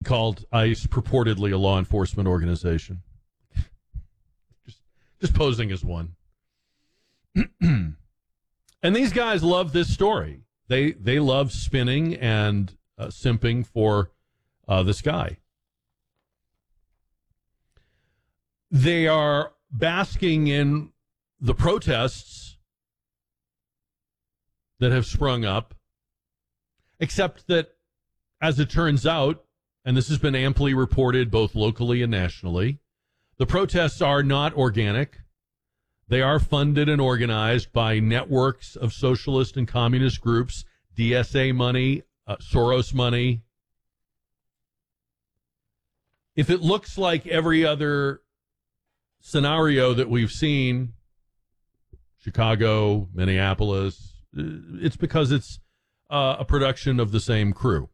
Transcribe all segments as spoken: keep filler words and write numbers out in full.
called ICE purportedly a law enforcement organization. just, just posing as one. And these guys love this story. They they love spinning and uh, simping for uh, this guy. They are basking in the protests that have sprung up, except that, as it turns out, and this has been amply reported both locally and nationally, the protests are not organic. They are funded and organized by networks of socialist and communist groups, D S A money, uh, Soros money. If it looks like every other scenario that we've seen, Chicago, Minneapolis, it's because it's uh, a production of the same crew.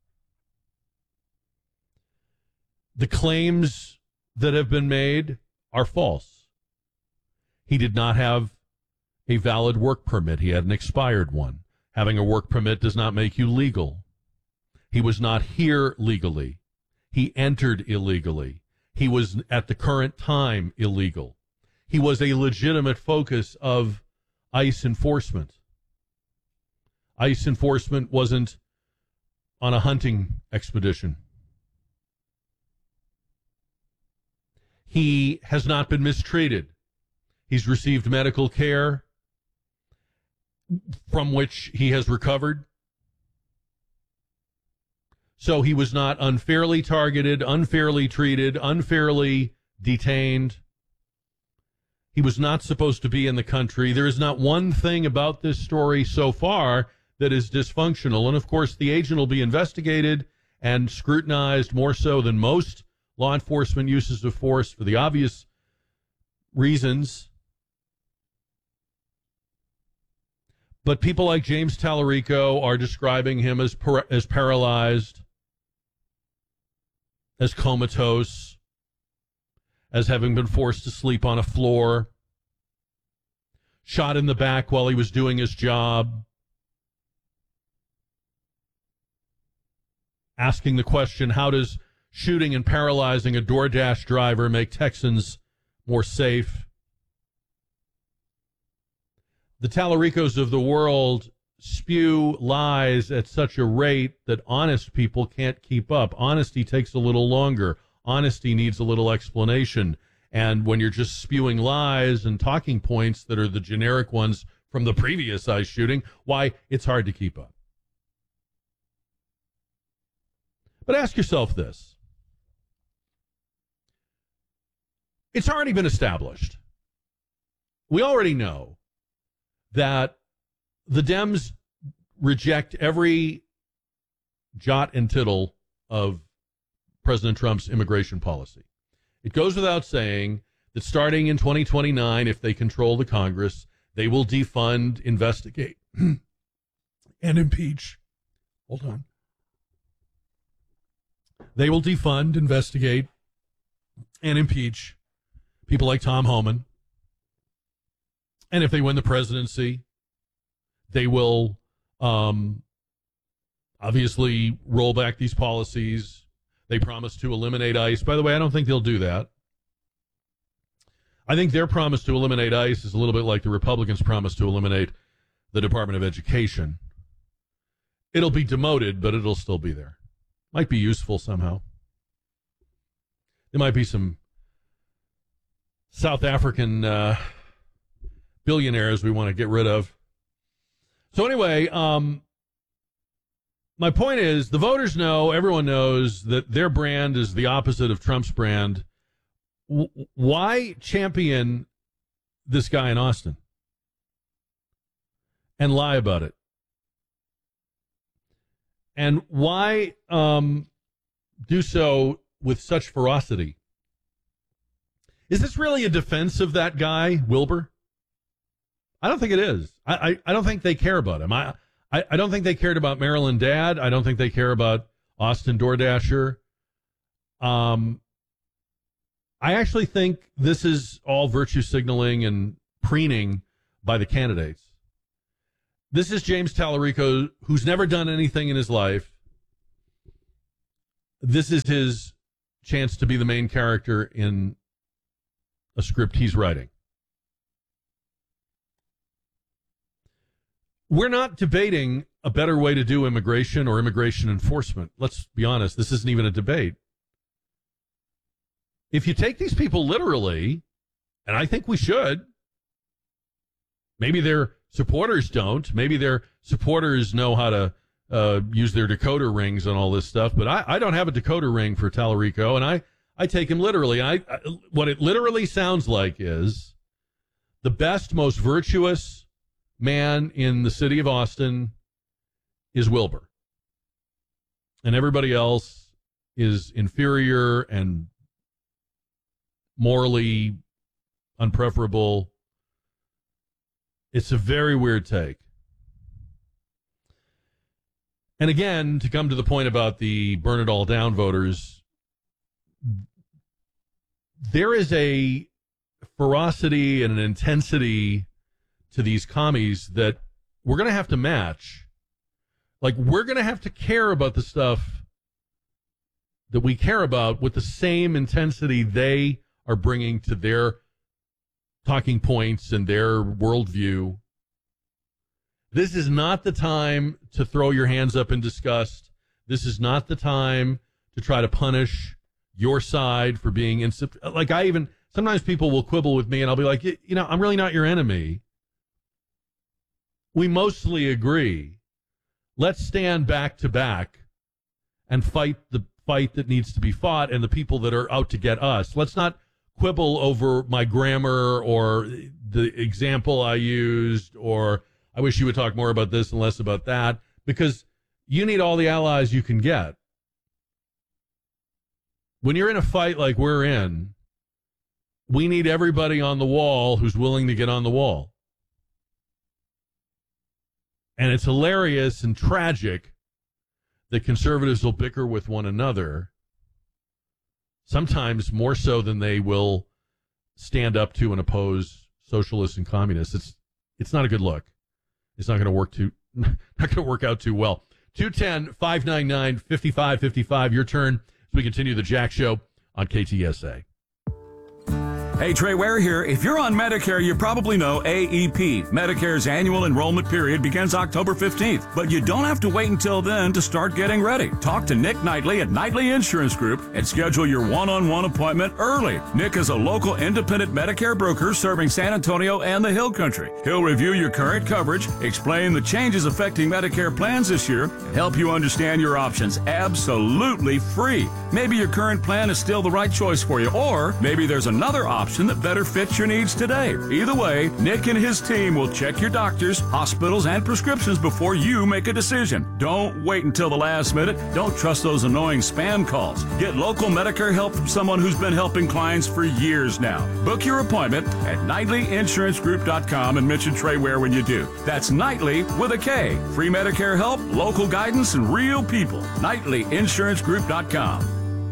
The claims that have been made are false. He did not have a valid work permit. He had an expired one. Having a work permit does not make you legal. He was not here legally. He entered illegally. He was, at the current time, illegal. He was a legitimate focus of ICE enforcement. ICE enforcement wasn't on a hunting expedition. He has not been mistreated. He's received medical care from which he has recovered. So he was not unfairly targeted, unfairly treated, unfairly detained. He was not supposed to be in the country. There is not one thing about this story so far that is dysfunctional. And, of course, the agent will be investigated and scrutinized more so than most law enforcement uses of force for the obvious reasons. But people like James Tallarico are describing him as par- as paralyzed, as comatose, as having been forced to sleep on a floor, shot in the back while he was doing his job, asking the question, how does shooting and paralyzing a DoorDash driver make Texans more safe? The Tallaricos of the world spew lies at such a rate that honest people can't keep up. Honesty takes a little longer. Honesty needs a little explanation. And when you're just spewing lies and talking points that are the generic ones from the previous ICE shooting, why, it's hard to keep up. But ask yourself this. It's already been established. We already know that the Dems reject every jot and tittle of President Trump's immigration policy. It goes without saying that starting in twenty twenty-nine, if they control the Congress, they will defund, investigate, and impeach. Hold on. They will defund, investigate, and impeach people like Tom Homan. And if they win the presidency, they will um, obviously roll back these policies. They promise to eliminate ICE. By the way, I don't think they'll do that. I think their promise to eliminate ICE is a little bit like the Republicans' promise to eliminate the Department of Education. It'll be demoted, but it'll still be there. Might be useful somehow. There might be some South African uh, billionaires we want to get rid of. So anyway, um, my point is the voters know, everyone knows that their brand is the opposite of Trump's brand. W- why champion this guy in Austin and lie about it? And why um, do so with such ferocity? Is this really a defense of that guy, Wilbur? I don't think it is. I, I, I don't think they care about him. I, I, I don't think they cared about Maryland Dad. I don't think they care about Austin DoorDasher. Um, I actually think this is all virtue signaling and preening by the candidates. This is James Tallarico, who's never done anything in his life. this is his chance to be the main character in a script he's writing. We're not debating a better way to do immigration or immigration enforcement. Let's be honest, this isn't even a debate. If you take these people literally, and I think we should, maybe their supporters don't, maybe their supporters know how to uh, use their decoder rings and all this stuff, but I, I don't have a decoder ring for Tallarico, and I, I take him literally. I, I what it literally sounds like is the best, most virtuous man in the city of Austin is Wilbur. And everybody else is inferior and morally unpreferable. It's a very weird take. And again, to come to the point about the burn it all down voters, there is a ferocity and an intensity to these commies that we're going to have to match. Like, we're going to have to care about the stuff that we care about with the same intensity they are bringing to their talking points and their worldview. This is not the time to throw your hands up in disgust. This is not the time to try to punish your side for being insip- like I even sometimes people will quibble with me and I'll be like, you know, I'm really not your enemy. We mostly agree. Let's stand back to back and fight the fight that needs to be fought and the people that are out to get us. Let's not quibble over my grammar or the example I used, or I wish you would talk more about this and less about that, because you need all the allies you can get. When you're in a fight like we're in, we need everybody on the wall who's willing to get on the wall. And it's hilarious and tragic that conservatives will bicker with one another, sometimes more so than they will stand up to and oppose socialists and communists. It's it's not a good look. It's not going to work too not going to work out too well. two one zero, five nine nine, five five five five. Your turn as we continue the Jack Show on K T S A. Hey, Trey Ware here. If you're on Medicare, you probably know A E P. Medicare's annual enrollment period begins October fifteenth, but you don't have to wait until then to start getting ready. Talk to Nick Knightley at Knightley Insurance Group and schedule your one-on-one appointment early. Nick is a local independent Medicare broker serving San Antonio and the Hill Country. He'll review your current coverage, explain the changes affecting Medicare plans this year, and help you understand your options absolutely free. Maybe your current plan is still the right choice for you, or maybe there's another option that better fits your needs today. Either way, Nick and his team will check your doctors, hospitals, and prescriptions before you make a decision. Don't wait until the last minute. Don't trust those annoying spam calls. Get local Medicare help from someone who's been helping clients for years now. Book your appointment at Knightley Insurance Group dot com and mention Trey Ware when you do. That's Knightley with a K. Free Medicare help, local guidance, and real people. Knightley Insurance Group dot com.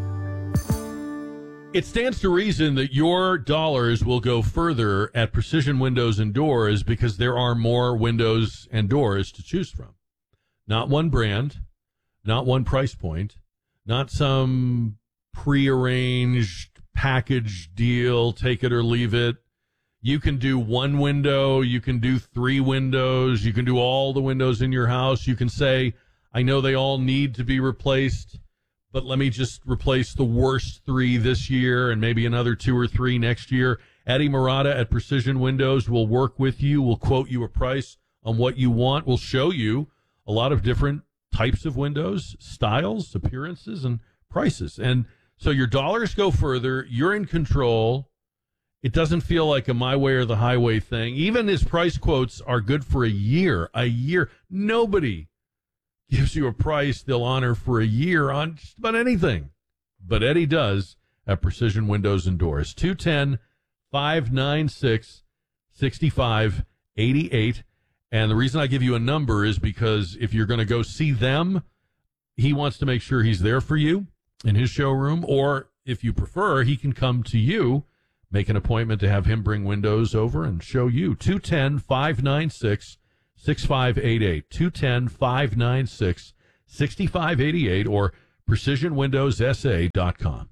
It stands to reason that your dollars will go further at Precision Windows and Doors because there are more windows and doors to choose from. Not one brand, not one price point, not some prearranged package deal, take it or leave it. You can do one window, you can do three windows, you can do all the windows in your house. You can say, I know they all need to be replaced, but let me just replace the worst three this year and maybe another two or three next year. Eddie Murata at Precision Windows will work with you, will quote you a price on what you want, will show you a lot of different types of windows, styles, appearances, and prices. And so your dollars go further. You're in control. It doesn't feel like a my way or the highway thing. Even his price quotes are good for a year. A year. Nobody gives you a price they'll honor for a year on just about anything. But Eddie does at Precision Windows and Doors. two one zero, five nine six, six five eight eight. And the reason I give you a number is because if you're going to go see them, he wants to make sure he's there for you in his showroom. Or if you prefer, he can come to you, make an appointment to have him bring windows over and show you. two one zero, five nine six, six five eight eight. two one zero, five nine six, six five eight eight or precision windows s a dot com.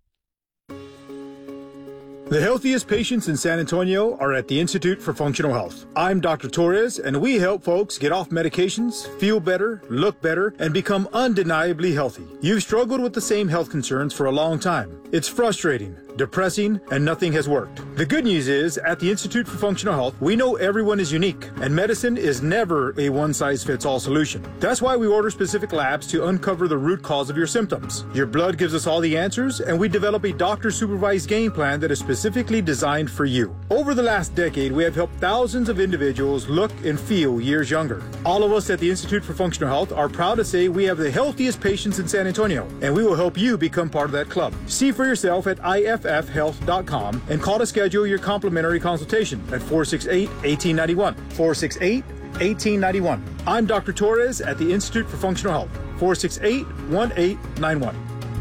The healthiest patients in San Antonio are at the Institute for Functional Health. I'm Doctor Torres, and we help folks get off medications, feel better, look better, and become undeniably healthy. You've struggled with the same health concerns for a long time. It's frustrating, depressing, and nothing has worked. The good news is, at the Institute for Functional Health, we know everyone is unique, and medicine is never a one-size-fits-all solution. That's why we order specific labs to uncover the root cause of your symptoms. Your blood gives us all the answers, and we develop a doctor-supervised game plan that is specifically designed for you. Over the last decade, we have helped thousands of individuals look and feel years younger. All of us at the Institute for Functional Health are proud to say we have the healthiest patients in San Antonio, and we will help you become part of that club. See for yourself at I F F health dot com and call to schedule your complimentary consultation at four six eight, one eight nine one. four six eight, one eight nine one. I'm Doctor Torres at the Institute for Functional Health. four six eight, one eight nine one.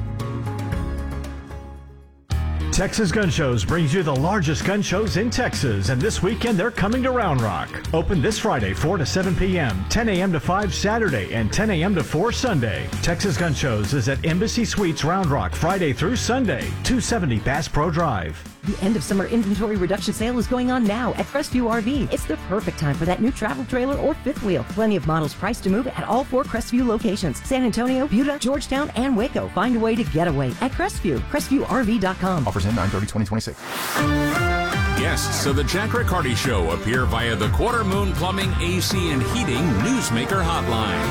Texas Gun Shows brings you the largest gun shows in Texas, and this weekend they're coming to Round Rock. Open this Friday, four to seven p.m., ten a.m. to five Saturday, and ten a.m. to four Sunday. Texas Gun Shows is at Embassy Suites Round Rock Friday through Sunday, two seventy Bass Pro Drive. The end of summer inventory reduction sale is going on now at Crestview R V. It's the perfect time for that new travel trailer or fifth wheel. Plenty of models priced to move at all four Crestview locations. San Antonio, Buda, Georgetown, and Waco. Find a way to get away at Crestview. Crestview R V dot com. Offers in nine thirty twenty twenty-six. Guests of the Jack Riccardi Show appear via the Quarter Moon Plumbing, A C, and Heating Newsmaker Hotline.